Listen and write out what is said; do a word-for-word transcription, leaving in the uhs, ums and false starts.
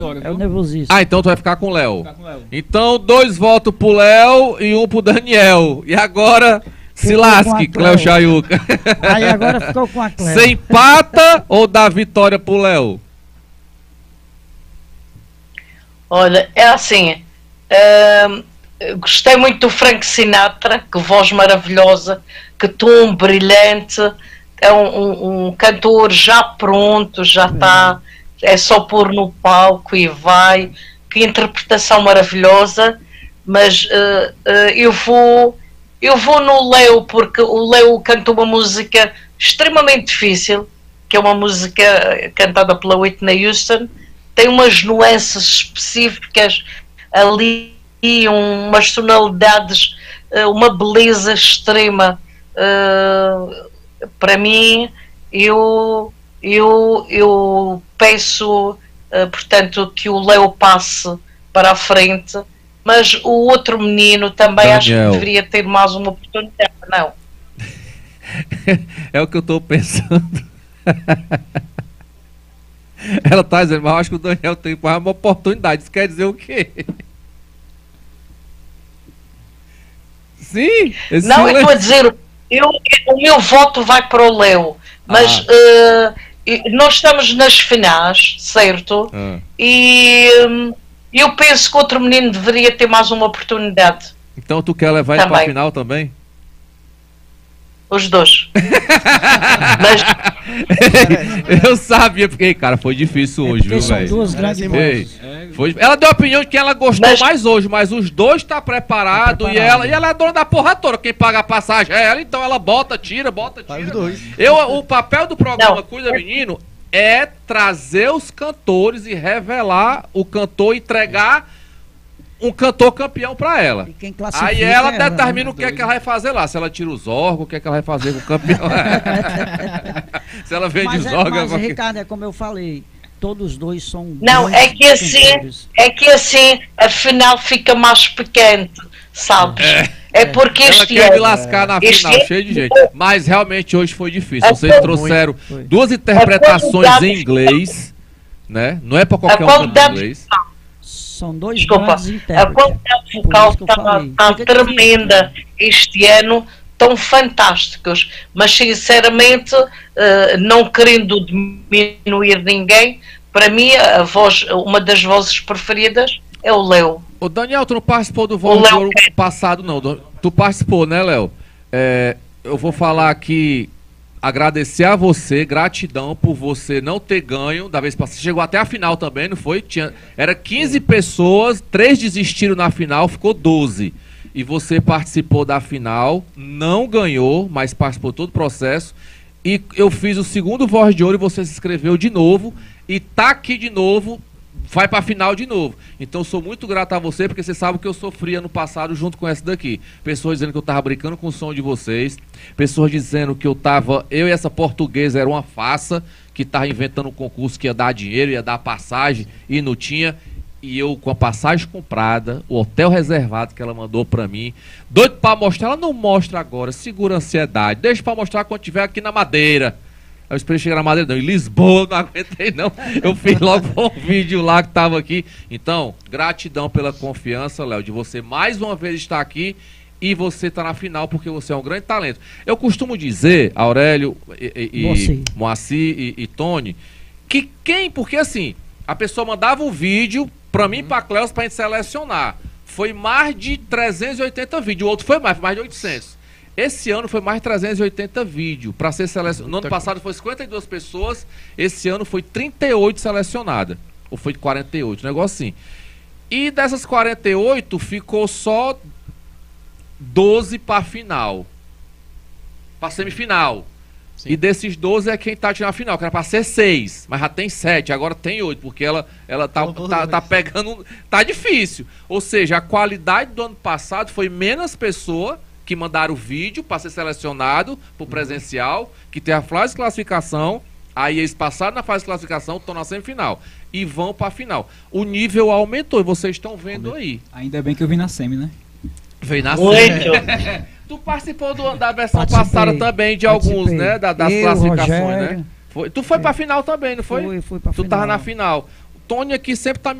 É o nervosismo. Ah, então tu vai ficar com o Léo. Então, dois votos pro Léo e um pro Daniel. E agora, se lasque, Cléo Chayuca. Aí agora ficou com a Cléo. Você empata ou dá vitória pro Léo? Olha, é assim, hum, gostei muito do Frank Sinatra, que voz maravilhosa, que tom brilhante, é um, um, um cantor já pronto, já está, é só pôr no palco e vai, que interpretação maravilhosa, mas uh, uh, eu vou eu vou no Léo, porque o Léo canta uma música extremamente difícil, que é uma música cantada pela Whitney Houston, tem umas nuances específicas ali, umas tonalidades, uma beleza extrema. Uh, para mim, eu, eu, eu peço, uh, portanto, que o Léo passe para a frente, mas o outro menino também Daniel. Acho que deveria ter mais uma oportunidade, não? É o que eu estou pensando. Ela tá dizendo, mas eu acho que o Daniel tem uma oportunidade. Isso quer dizer o quê? Sim? Não, eu estou a dizer, eu, o meu voto vai para o Léo, mas ah. uh, nós estamos nas finais, certo? Ah. E um, eu penso que outro menino deveria ter mais uma oportunidade. Então tu quer levar também. Ele para a final também? Os dois. Mas... Eu sabia, porque, cara, foi difícil hoje, é viu, velho? Duas grandes foi... Ela deu a opinião de que ela gostou mas... mais hoje, mas os dois tá preparado, tá e ela e ela é dona da porra toda. Quem paga a passagem é ela, então ela bota, tira, bota, tira. Os dois. Eu, o papel do programa Não. Cuida Menino é trazer os cantores e revelar o cantor, entregar um cantor campeão pra ela. Aí ela é determina ela, o que é que ela vai fazer lá. Se ela tira os órgãos, o que é que ela vai fazer com o campeão. Se ela vende mas os é, órgãos. Mas, Ricardo, é como eu falei, todos dois são. Não, é que assim, é que assim a final fica mais picante, sabes? É, é porque ela este quer ano, me lascar na final, este cheio de gente. Mas realmente hoje foi difícil. Vocês é trouxeram muito. Duas interpretações em inglês, né? Não é pra qualquer um cantar inglês. São dois Desculpa, a qualidade vocal está tá tremenda difícil, este ano, tão fantásticos, mas sinceramente, uh, não querendo diminuir ninguém, para mim a voz, uma das vozes preferidas é o Léo. Ô Daniel, tu não participou do Voz de Ouro passado não, tu participou, né, Léo? É, eu vou falar aqui, agradecer a você, gratidão por você não ter ganho da vez passada. Você chegou até a final também, não foi? Tinha, era quinze pessoas, três desistiram na final, ficou doze. E você participou da final, não ganhou, mas participou todo o processo. E eu fiz o segundo Voz de Ouro e você se inscreveu de novo. E tá aqui de novo, vai pra final de novo. Então sou muito grato a você, porque você sabe que eu sofria no passado junto com essa daqui. Pessoas dizendo que eu tava brincando com o som de vocês. Pessoas dizendo que eu tava... Eu e essa portuguesa era uma farsa, que tava inventando um concurso que ia dar dinheiro, ia dar passagem, e não tinha. E eu, com a passagem comprada, o hotel reservado que ela mandou pra mim, doido pra mostrar. Ela não mostra agora, segura a ansiedade. Deixa pra mostrar quando tiver aqui na Madeira. Eu esperei chegar na Madeira, não. Em Lisboa, não aguentei, não. Eu fiz logo um vídeo lá que tava aqui. Então, gratidão pela confiança, Léo, de você mais uma vez estar aqui e você tá na final, porque você é um grande talento. Eu costumo dizer, Aurélio, e, e, Moacir e, e Tony, que quem, porque assim, a pessoa mandava um vídeo pra mim e pra Cléus pra gente selecionar. Foi mais de trezentos e oitenta vídeos, o outro foi mais, foi mais de oitocentos. Esse ano foi mais de trezentos e oitenta vídeos para ser selecionado. No ano passado foi cinquenta e duas pessoas, esse ano foi trinta e oito selecionadas. Ou foi quarenta e oito, um negócio assim. E dessas quarenta e oito ficou só doze para final. Para semifinal. Sim. E desses doze é quem tá tirando a final, que era para ser seis, mas já tem sete, agora tem oito, porque ela, ela tá, oh, tá, tá pegando. Tá difícil. Ou seja, a qualidade do ano passado foi menos pessoa que mandaram o vídeo para ser selecionado para o presencial, uhum. que tem a fase de classificação, aí eles passaram na fase de classificação, estão na semifinal e vão para a final. O nível aumentou e vocês estão vendo aí. Ainda bem que eu vim na semi, né? Veio na semi. Tu participou do, da versão Participei. passada também de Participei. alguns, né? Da, das eu, classificações, Rogério. né? Foi, tu foi é. para a final também, não foi? Fui, fui para Tu final. tava na final. Tony aqui sempre tá